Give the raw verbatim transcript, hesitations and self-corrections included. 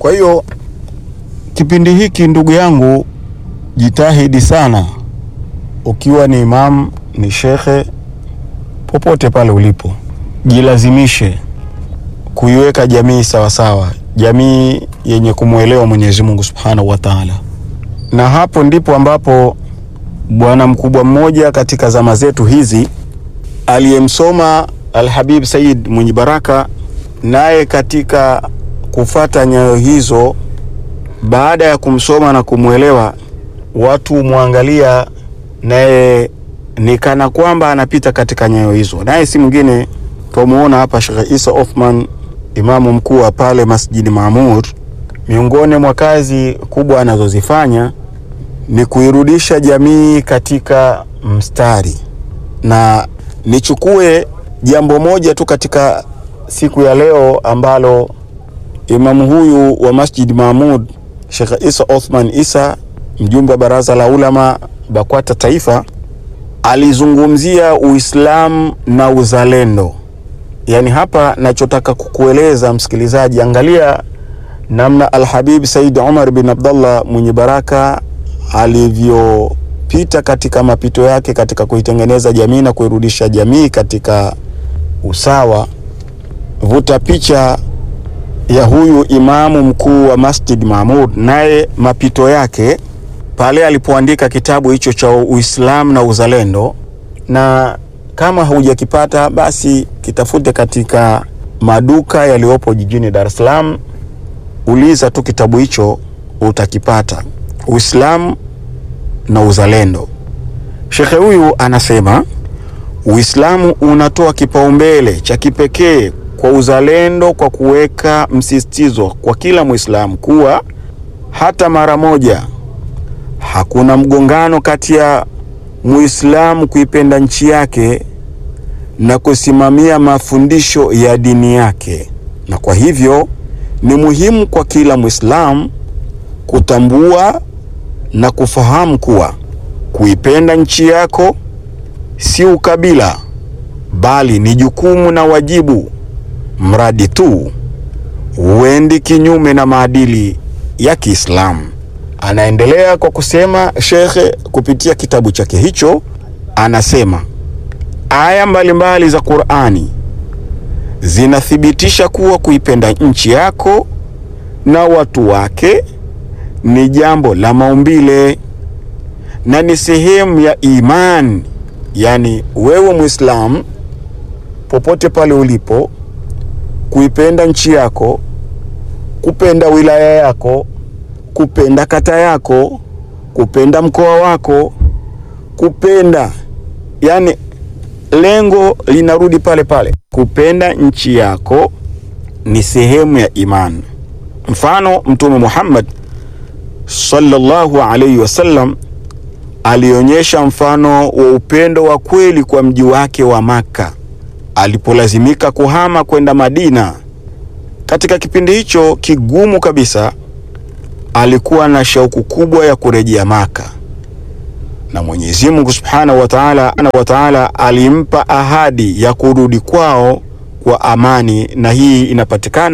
Kwa hiyo kipindi hiki ndugu yangu, jitahidi sana, ukiwa ni imam, ni shekhe, popote pale ulipo, jilazimishe kuiweka jamii sawa sawa, jamii yenye kumuelewa Mwenyezi Mungu Subhanahu wa Ta'ala. Na hapo ndipo ambapo bwana mkubwa mmoja katika zama zetu hizi aliyemsoma Al-Habib Said mwenye baraka, naye katika kufata nyayo hizo, baada ya kumsoma na kumuelewa, watu muangalia naye ni kana kwamba anapita katika nyayo hizo. Naye si mwingine, tumuona hapa Sheikh Isa Othman, imamu mkuu wa pale Masjid Maamur. Miongoni mwa kazi kubwa anazozifanya ni kuirudisha jamii katika mstari. Na nichukue jambo moja tu katika siku ya leo ambalo imamu huyu wa Masjid Maamur, Sheikh Isa Othman Isa, mjumbe wa Baraza la Ulama BAKWATA Taifa, alizungumzia Uislamu na uzalendo. Yani hapa nachotaka kukueleza msikilizaji, angalia namna Al-Habib Said Umar bin Abdullah mwenye baraka alivyopita katika mapito yake katika kuitengeneza jamii na kuirudisha jamii katika usawa. Vuta picha ya huyu imamu mkuu wa Masjid Maamur, naye mapito yake pale alipoandika kitabu hicho cha Uislamu na uzalendo. Na kama hujakipata, basi kitafute katika maduka yaliopo jijini Dar es Salaam, uliza tu kitabu hicho utakipata, Uislamu na uzalendo. Shekhe huyu anasema Uislamu unatoa kipaumbele cha kipekee kwa uzalendo kwa kuweka msisitizo kwa kila Muislamu kuwa hata mara moja hakuna mgongano kati ya Muislamu kuipenda nchi yake na kusimamia mafundisho ya dini yake. Na kwa hivyo ni muhimu kwa kila Muislamu kutambua na kufahamu kuwa kuipenda nchi yako si ukabila, bali ni jukumu na wajibu, mradi tu uendi kinyume na maadili ya Kiislamu. Anaendelea kwa kusema shekhe kupitia kitabu chake hicho, anasema aya mbalimbali za Qur'ani zinathibitisha kuwa kuipenda nchi yako na watu wake ni jambo la maumbile na ni sehemu ya imani. Yani wewe Muislamu, popote pale ulipo, kuipenda nchi yako, kupenda wilaya yako, kupenda kata yako, kupenda mkoa wako, kupenda, yani lengo linarudi pale pale, kupenda nchi yako ni sehemu ya imani. Mfano, Mtume Muhammad sallallahu alayhi wasallam alionyesha mfano wa upendo wa kweli kwa mji wake wa Maka alipolazimika kuhama kwenda Madina. Katika kipindi hicho kigumu kabisa, alikuwa na shauku kubwa ya kurejea Maka, na Mwenyezi Mungu Subhanahu wa Ta'ala wa Ta'ala alimpa ahadi ya kurudi kwao kwa amani, na hii inapatikana